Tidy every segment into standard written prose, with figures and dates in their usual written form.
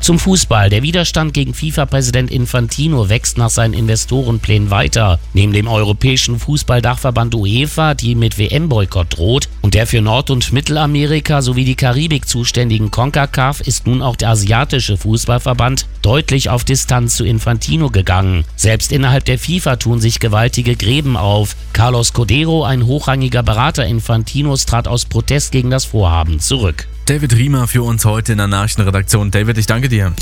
Zum Fußball. Der Widerstand gegen FIFA-Präsident Infantino wächst nach seinen Investorenplänen weiter. Neben dem europäischen Fußballdachverband UEFA, die mit WM-Boykott droht, und der für Nord- und Mittelamerika sowie die Karibik zuständigen CONCACAF ist nun auch der asiatische Fußballverband deutlich auf Distanz zu Infantino gegangen. Selbst innerhalb der FIFA tun sich gewaltige Gräben auf. Carlos Codero, ein hochrangiger Berater Infantinos, trat aus Protest gegen das Vorhaben zurück. David Riemer für uns heute in der Nachrichtenredaktion. David, ich danke dir.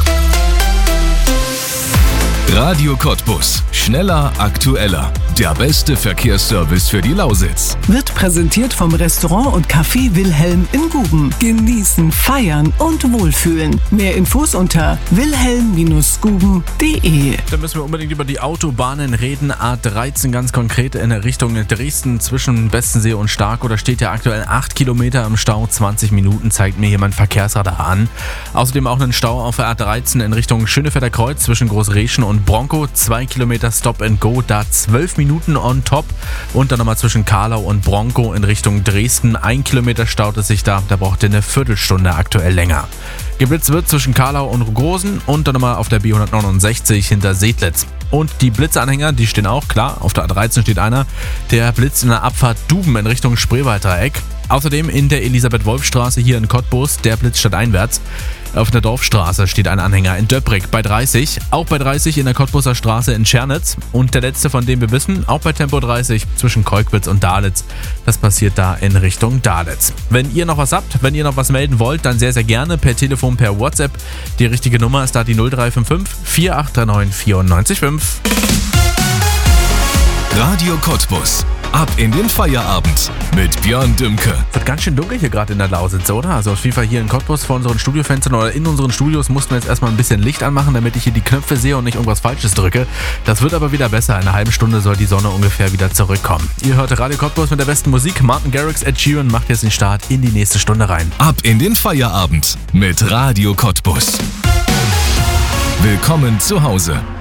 Radio Cottbus. Schneller, aktueller. Der beste Verkehrsservice für die Lausitz. Wird präsentiert vom Restaurant und Café Wilhelm in Guben. Genießen, feiern und wohlfühlen. Mehr Infos unter wilhelm-guben.de. Dann müssen wir unbedingt über die Autobahnen reden. A13 ganz konkret in der Richtung Dresden zwischen Bestensee und Starkow. Da steht ja aktuell 8 Kilometer im Stau. 20 Minuten zeigt mir hier mein Verkehrsradar an. Außerdem auch einen Stau auf der A13 in Richtung Schönefelder Kreuz zwischen Großreschen und Bronkow. 2 Kilometer Stop and Go, da 12 Minuten on top. Und dann nochmal zwischen Karlau und Bronkow in Richtung Dresden. 1 Kilometer staut es sich da braucht ihr eine Viertelstunde aktuell länger. Geblitzt wird zwischen Karlau und Großen und dann nochmal auf der B169 hinter Sedlitz. Und die Blitzanhänger, die stehen auch, klar, auf der A13 steht einer, der blitzt in der Abfahrt Duben in Richtung Spreewalddreieck. Außerdem in der Elisabeth-Wolf-Straße hier in Cottbus, der blitzt stadteinwärts. Auf der Dorfstraße steht ein Anhänger in Döbrig bei 30, auch bei 30 in der Cottbuser Straße in Tschernitz und der letzte, von dem wir wissen, auch bei Tempo 30 zwischen Kolkwitz und Dahletz. Das passiert da in Richtung Dahletz. Wenn ihr noch was habt, wenn ihr noch was melden wollt, dann sehr, sehr gerne per Telefon, per WhatsApp. Die richtige Nummer ist da die 0355 4839 94 5. Radio Cottbus. Ab in den Feierabend mit Björn Dümke. Wird ganz schön dunkel hier gerade in der Lausitz, oder? Also auf jeden Fall hier in Cottbus vor unseren Studiofenstern oder in unseren Studios mussten wir jetzt erstmal ein bisschen Licht anmachen, damit ich hier die Knöpfe sehe und nicht irgendwas Falsches drücke. Das wird aber wieder besser. In einer halben Stunde soll die Sonne ungefähr wieder zurückkommen. Ihr hört Radio Cottbus mit der besten Musik. Martin Garrix, Ed Sheeran macht jetzt den Start in die nächste Stunde rein. Ab in den Feierabend mit Radio Cottbus. Willkommen zu Hause.